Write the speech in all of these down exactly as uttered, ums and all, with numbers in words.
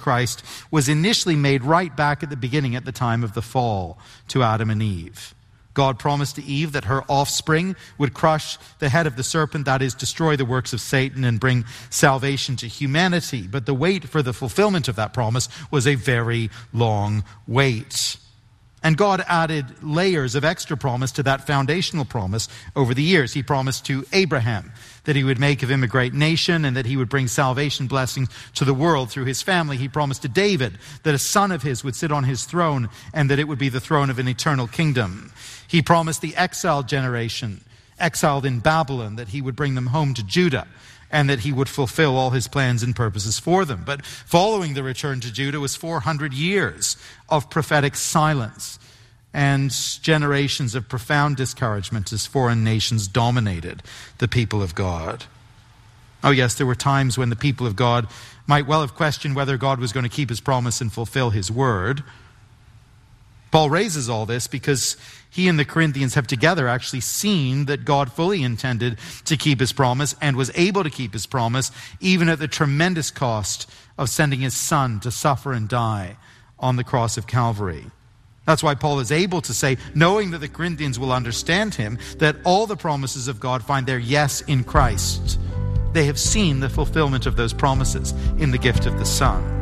Christ was initially made right back at the beginning at the time of the fall to Adam and Eve. God promised to Eve that her offspring would crush the head of the serpent, that is, destroy the works of Satan and bring salvation to humanity. But the wait for the fulfillment of that promise was a very long wait. And God added layers of extra promise to that foundational promise over the years. He promised to Abraham that he would make of him a great nation and that he would bring salvation blessings to the world through his family. He promised to David that a son of his would sit on his throne and that it would be the throne of an eternal kingdom. He promised the exiled generation, exiled in Babylon, that he would bring them home to Judah and that he would fulfill all his plans and purposes for them. But following the return to Judah was four hundred years of prophetic silence and generations of profound discouragement as foreign nations dominated the people of God. Oh yes, there were times when the people of God might well have questioned whether God was going to keep his promise and fulfill his word. Paul raises all this because he and the Corinthians have together actually seen that God fully intended to keep his promise and was able to keep his promise even at the tremendous cost of sending his son to suffer and die on the cross of Calvary. That's why Paul is able to say, knowing that the Corinthians will understand him, that all the promises of God find their yes in Christ. They have seen the fulfillment of those promises in the gift of the Son.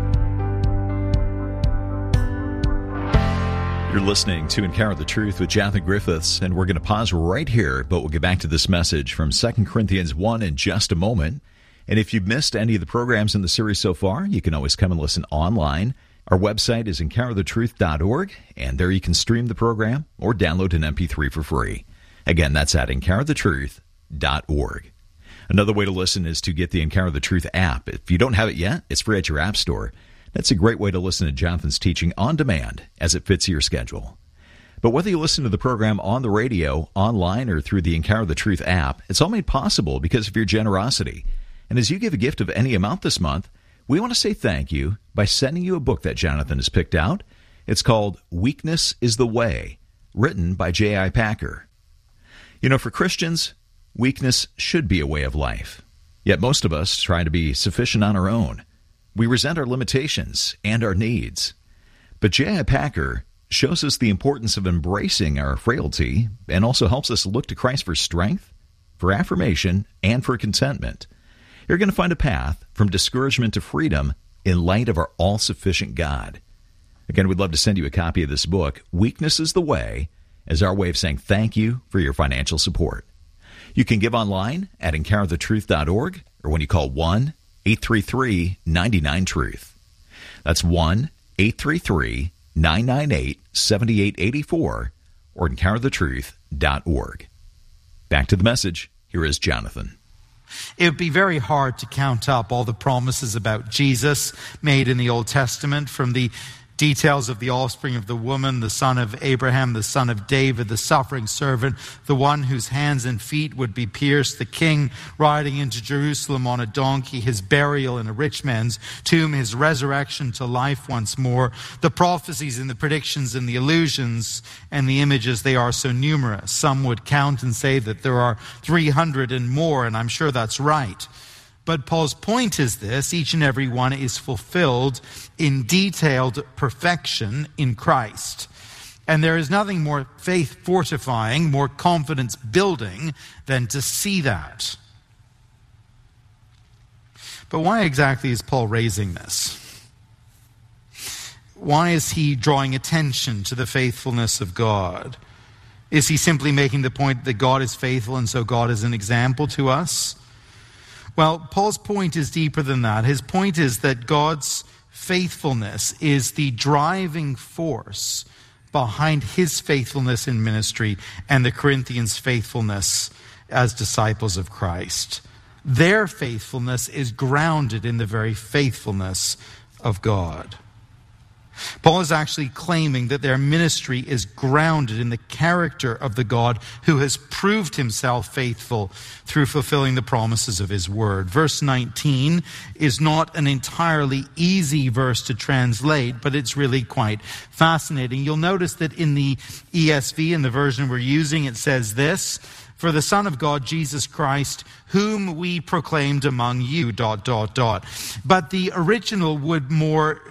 You're listening to Encounter the Truth with Jonathan Griffiths, and we're going to pause right here, but we'll get back to this message from Second Corinthians one in just a moment. And if you've missed any of the programs in the series so far, you can always come and listen online. Our website is encounter the truth dot org, and there you can stream the program or download an M P three for free. Again, that's at encounter the truth dot org. Another way to listen is to get the Encounter the Truth app. If you don't have it yet, it's free at your app store. That's a great way to listen to Jonathan's teaching on demand as it fits your schedule. But whether you listen to the program on the radio, online, or through the Encounter the Truth app, it's all made possible because of your generosity. And as you give a gift of any amount this month, we want to say thank you by sending you a book that Jonathan has picked out. It's called Weakness is the Way, written by J I Packer. You know, for Christians, weakness should be a way of life. Yet most of us try to be sufficient on our own. We resent our limitations and our needs. But J I Packer shows us the importance of embracing our frailty and also helps us look to Christ for strength, for affirmation, and for contentment. You're going to find a path from discouragement to freedom in light of our all-sufficient God. Again, we'd love to send you a copy of this book, Weakness is the Way, as our way of saying thank you for your financial support. You can give online at encounter the truth dot org or when you call one eight three three nine nine truth. That's one eight three three nine nine eight seven eight eight four or encounter the truth dot org. Back to the message. Here is Jonathan. It would be very hard to count up all the promises about Jesus made in the Old Testament, from the details of the offspring of the woman, the son of Abraham, the son of David, the suffering servant, the one whose hands and feet would be pierced, the king riding into Jerusalem on a donkey, his burial in a rich man's tomb, his resurrection to life once more, the prophecies and the predictions and the illusions and the images. They are so numerous. Some would count and say that there are three hundred and more, and I'm sure that's right. But Paul's point is this: each and every one is fulfilled in detailed perfection in Christ. And there is nothing more faith fortifying, more confidence building than to see that. But why exactly is Paul raising this? Why is he drawing attention to the faithfulness of God? Is he simply making the point that God is faithful and so God is an example to us? Well, Paul's point is deeper than that. His point is that God's faithfulness is the driving force behind his faithfulness in ministry and the Corinthians' faithfulness as disciples of Christ. Their faithfulness is grounded in the very faithfulness of God. Paul is actually claiming that their ministry is grounded in the character of the God who has proved himself faithful through fulfilling the promises of his word. Verse nineteen is not an entirely easy verse to translate, but it's really quite fascinating. You'll notice that in the E S V, in the version we're using, it says this: "For the Son of God, Jesus Christ, whom we proclaimed among you," dot, dot, dot. But the original would more